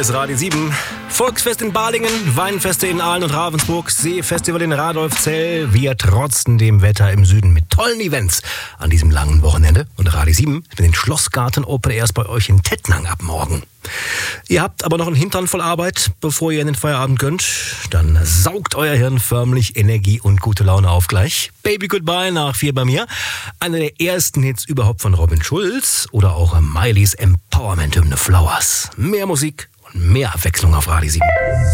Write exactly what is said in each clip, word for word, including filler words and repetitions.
ist Radio sieben. Volksfest in Balingen, Weinfeste in Aalen und Ravensburg, Seefestival in Radolfzell. Wir trotzen dem Wetter im Süden mit tollen Events an diesem langen Wochenende. Und Radio sieben mit den Schlossgarten Open Airs bei euch in Tettnang ab morgen. Ihr habt aber noch einen Hintern voll Arbeit, bevor ihr in den Feierabend gönnt. Dann saugt euer Hirn förmlich Energie und gute Laune auf gleich. Baby Goodbye nach vier bei mir. Einer der ersten Hits überhaupt von Robin Schulz oder auch Miley's Empowerment-Hymne Flowers. Mehr Musik und mehr Abwechslung auf Radio sieben.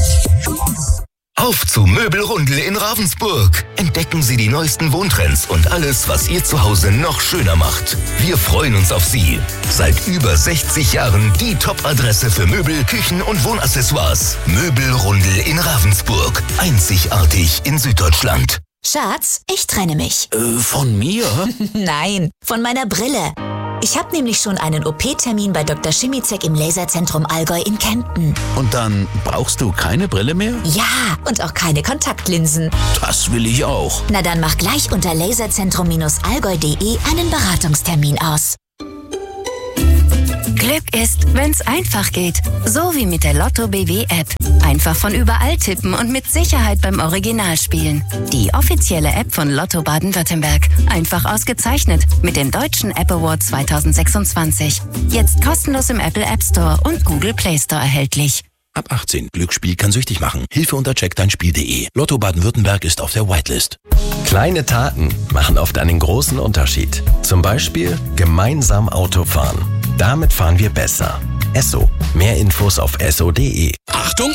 Auf zu Möbelrundel in Ravensburg. Entdecken Sie die neuesten Wohntrends und alles, was Ihr Zuhause noch schöner macht. Wir freuen uns auf Sie. Seit über sechzig Jahren die Top-Adresse für Möbel, Küchen und Wohnaccessoires. Möbelrundel in Ravensburg. Einzigartig in Süddeutschland. Schatz, ich trenne mich. Äh, von mir? Nein, von meiner Brille. Ich habe nämlich schon einen O P-Termin bei Doktor Schimizek im Laserzentrum Allgäu in Kempten. Und dann brauchst du keine Brille mehr? Ja, und auch keine Kontaktlinsen. Das will ich auch. Na dann mach gleich unter laserzentrum allgäu punkt de einen Beratungstermin aus. Glück ist, wenn's einfach geht. So wie mit der Lotto B W App. Einfach von überall tippen und mit Sicherheit beim Original spielen. Die offizielle App von Lotto Baden-Württemberg. Einfach ausgezeichnet mit dem Deutschen App Award zwanzig sechsundzwanzig. Jetzt kostenlos im Apple App Store und Google Play Store erhältlich. Ab achtzehn. Glücksspiel kann süchtig machen. Hilfe unter check dein spiel punkt de. Lotto Baden-Württemberg ist auf der Whitelist. Kleine Taten machen oft einen großen Unterschied. Zum Beispiel gemeinsam Auto fahren. Damit fahren wir besser. Esso. Mehr Infos auf esso punkt de. Achtung!